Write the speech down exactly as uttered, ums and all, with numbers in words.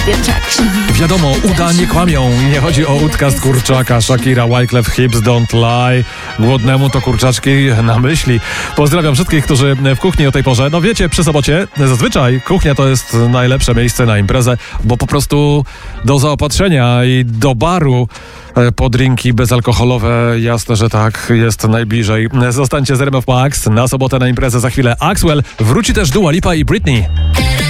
Wiadomo, uda nie kłamią. Nie chodzi o udka z kurczaka. Shakira, Wyclef, Hips Don't Lie. Głodnemu to kurczaczki na myśli. Pozdrawiam wszystkich, którzy w kuchni o tej porze. No wiecie, przy sobocie zazwyczaj kuchnia to jest najlepsze miejsce na imprezę, bo po prostu do zaopatrzenia i do baru po drinki bezalkoholowe, jasne, że tak, jest najbliżej. Zostańcie z R M F Max na sobotę na imprezę za chwilę. Axwell, wróci też Dua Lipa i Britney.